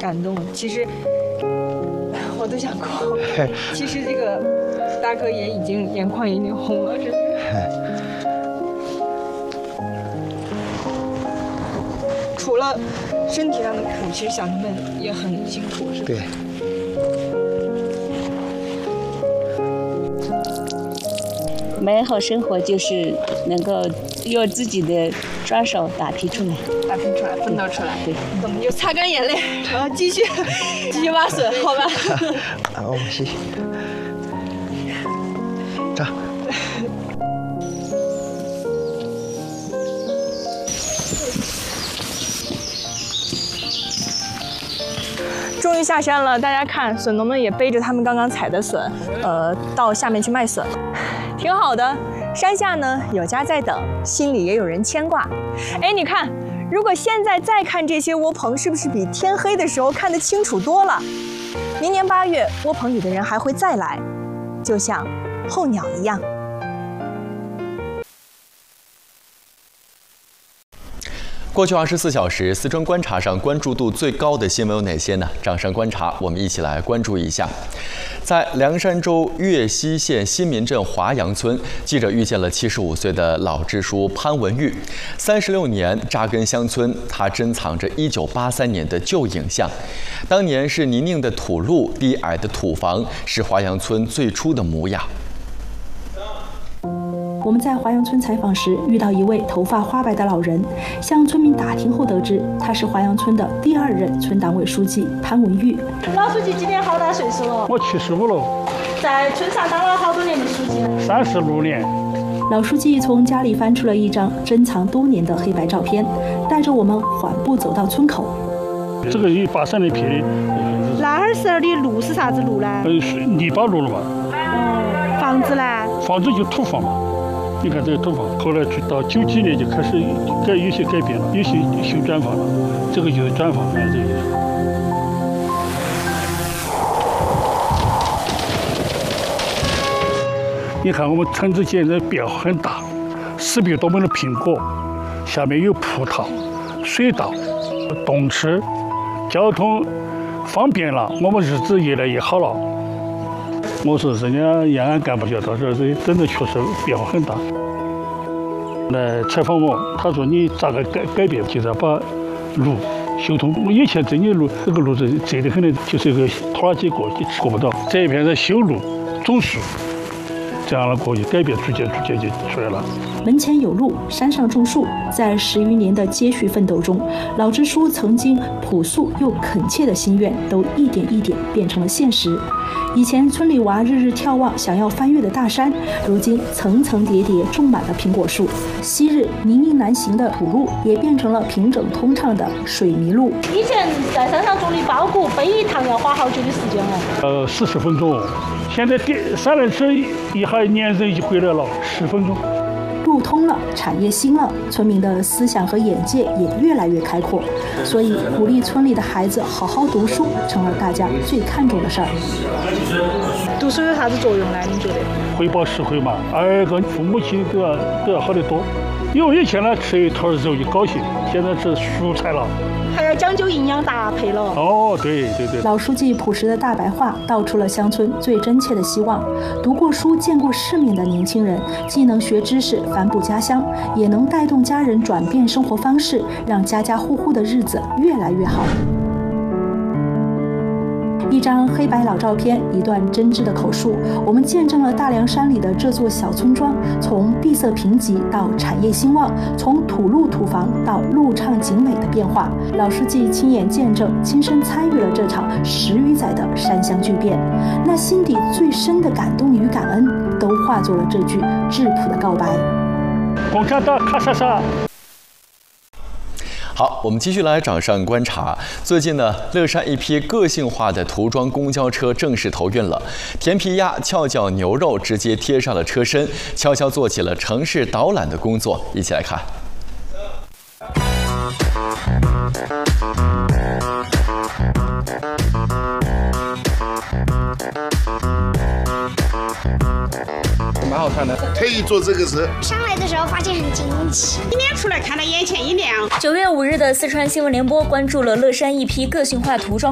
感动。其实我都想哭。其实这个大哥也已经眼眶已经红了，是不是？除了身体上的苦，其实小农们也很辛苦，是吧？ 对。 美好生活就是能够用自己的双手打拼出来， 奋斗出来。 对， 我们就擦干眼泪，然后继续挖笋，好吧？ 好，谢谢。这。 终于下山了，大家看，笋农们也背着他们刚刚采的笋，到下面去卖笋，挺好的。山下呢有家在等，心里也有人牵挂。哎，你看，如果现在再看这些窝棚，是不是比天黑的时候看得清楚多了？明年8月，窝棚里的人还会再来，就像候鸟一样。 过去24小时，四川观察上关注度最高的新闻有哪些呢？掌声观察，我们一起来关注一下。在凉山州岳西县新民镇华阳村，记者遇见了75岁的老支书潘文玉。36年扎根乡村，他珍藏着1983年的旧影像。当年是泥泞的土路、低矮的土房，是华阳村最初的模样。 我们在华阳村采访时遇到一位头发花白的老人，向村民打听后得知，他是华阳村的第2任村党委书记潘文玉。 老书记今年好大岁数了？ 我75了。 在村上当了好多年的书记了 ？36年。 老书记从家里翻出了一张珍藏多年的黑白照片，带着我们缓步走到村口。 这个183那片。 那儿时候的路是啥子路呢？ 泥巴路了嘛。 房子呢？ 房子就土房嘛。你看这个土房，后来到90几年就开始有些改变了，有些修砖房了，这个就是砖房，这个。你看我们村子现在变化很大，400多亩的苹果，下面有葡萄、水稻、动车，交通方便了，我们日子越来越好了。我说人家延安干部就到这儿，这真的确实变化很大。来采访我，他说你咋个改变？就是要把路修通。我以前这些路，这个路是窄得很的，就是一个拖拉机过不到。这一片是修路、种树，这样的过去改变逐渐就出来了。 门前有路，山上种树。在10余年的接续奋斗中，老支书曾经朴素又恳切的心愿，都一点一点变成了现实。以前村里娃日日眺望想要翻越的大山，如今层层叠叠种满了苹果树。昔日泥泞难行的土路，也变成了平整通畅的水泥路。 以前在山上种的苞谷，背一趟要花好久的时间哦。 40分钟，现在3轮车一下撵人就回来了，10分钟。 路通了，产业兴了，村民的思想和眼界也越来越开阔，所以鼓励村里的孩子好好读书，成了大家最看重的事儿。 读书有啥子作用呢？你觉得？ 回报社会嘛，儿跟父母亲都要好得多。因为以前呢吃一坨肉就高兴，现在吃蔬菜了。 还要讲究营养搭配了。 哦，对。 老书记朴实的大白话道出了乡村最真切的希望。读过书、见过世面的年轻人，既能学知识、反哺家乡，也能带动家人转变生活方式，让家家户户的日子越来越好。一张黑白老照片，一段真挚的口述，我们见证了大凉山里的这座小村庄从闭塞贫瘠到产业兴旺，从土路土房到路畅景美的变化。老书记亲眼见证、亲身参与了这场10余载的山乡巨变，那心底最深的感动与感恩，都化作了这句质朴的告白。 共产党卡萨萨。 好，我们继续来掌上观察。最近呢，乐山一批个性化的涂装公交车正式投运了。甜皮鸭、翘脚牛肉直接贴上了车身，悄悄做起了城市导览的工作。一起来看。 蛮好看的，可以做这个是。 上来的时候发现很惊奇， 今天出来看了眼前一亮。 9月5日的四川新闻联播关注了乐山一批个性化涂装